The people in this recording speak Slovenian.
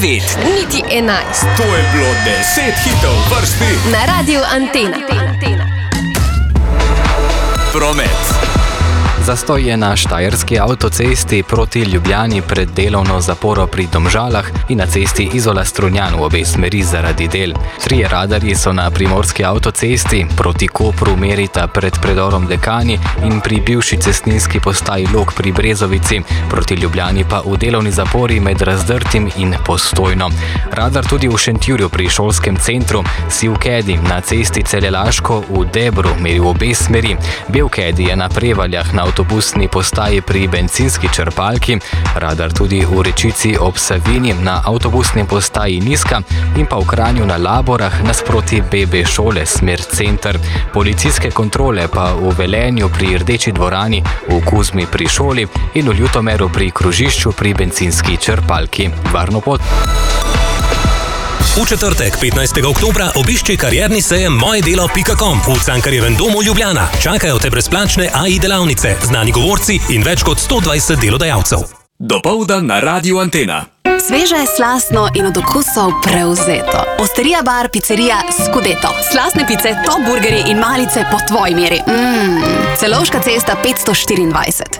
9, niti 11. To je bilo 10 hitov vrsti Na Radiu Antena. Promet. Zastoj je na štajerski avtocesti proti Ljubljani pred delovno zaporo pri Domžalah in na cesti Izola-Strunjan v obe smeri zaradi del. 3 radarji so na primorski avtocesti proti Kopru merita pred predorom Dekani in pri bivši cestninski postaji Log pri Brezovici, proti Ljubljani pa v delovni zapori med Razdrtim in Postojno. Radar tudi v Šentjurju pri šolskem centru, siv Kedi na cesti Celje-Laško v Debru meri v obe smeri. Bel Kedi je na Prevaljah na avtobusni postaji pri bencinski črpalki, radar tudi v Rečici ob Savini na avtobusni postaji Nizka in pa v Kranju na Laborah nasproti BB šole smer center. Policijske kontrole pa v Velenju pri Rdeči dvorani, v Kuzmi pri šoli in v Ljutomeru pri krožišču pri bencinski črpalki. Varno pot! V četrtek, 15. oktobra, obišči karierni sejem mojedelo.com v Cankarjevem domu Ljubljana. Čakajo te brezplačne AI delavnice, znani govorci in več kot 120 delodajalcev. Dopoldan na Radiu Antena. Sveže, slastno in od okusov prevzeto. Osterija bar, pizzerija Scudeto. Slastne pice, top burgerji in malice po tvoji meri. Celovška cesta 524.